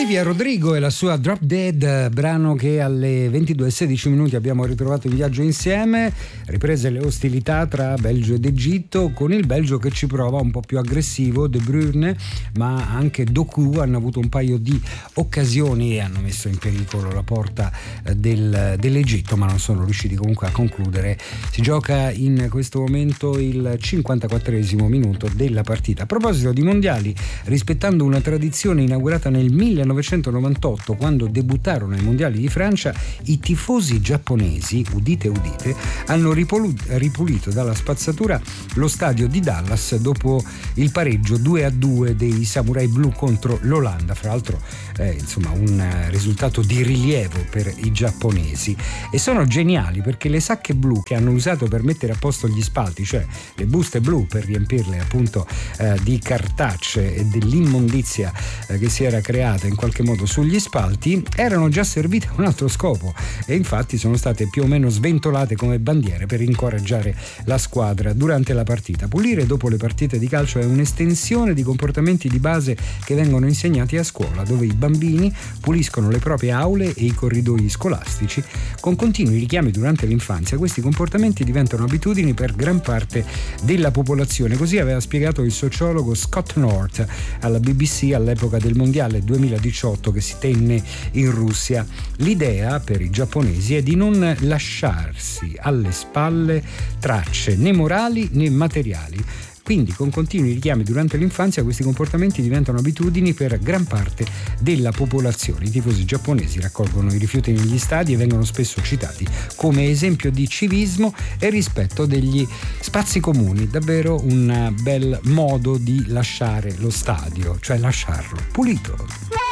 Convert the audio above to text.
Olivia Rodrigo e la sua Drop Dead, brano che alle 22:16 abbiamo ritrovato in viaggio insieme. Riprese le ostilità tra Belgio ed Egitto, con il Belgio che ci prova un po' più aggressivo. De Bruyne ma anche Doku hanno avuto un paio di occasioni e hanno messo in pericolo la porta dell'Egitto, ma non sono riusciti comunque a concludere. Si gioca in questo momento il 54esimo minuto della partita. A proposito di mondiali, rispettando una tradizione inaugurata nel 1998, quando debuttarono ai mondiali di Francia, i tifosi giapponesi, udite udite, hanno ripulito dalla spazzatura lo stadio di Dallas dopo il pareggio 2-2 dei Samurai Blu contro l'Olanda. Fra l'altro un risultato di rilievo per i giapponesi, e sono geniali perché le sacche blu che hanno usato per mettere a posto gli spalti, cioè le buste blu per riempirle appunto di cartacce e dell'immondizia che si era creata in qualche modo sugli spalti, erano già servite a un altro scopo e infatti sono state più o meno sventolate come bandiere per incoraggiare la squadra durante la partita. Pulire dopo le partite di calcio è un'estensione di comportamenti di base che vengono insegnati a scuola, dove i bambini puliscono le proprie aule e i corridoi scolastici. Con continui richiami durante l'infanzia, questi comportamenti diventano abitudini per gran parte della popolazione. Così aveva spiegato il sociologo Scott North alla BBC all'epoca del mondiale 2018 che si tenne in Russia. L'idea per i giapponesi è di non lasciarsi alle spalle tracce né morali né materiali. Quindi con continui richiami durante l'infanzia questi comportamenti diventano abitudini per gran parte della popolazione. I tifosi giapponesi raccolgono i rifiuti negli stadi e vengono spesso citati come esempio di civismo e rispetto degli spazi comuni. Davvero un bel modo di lasciare lo stadio, cioè lasciarlo pulito.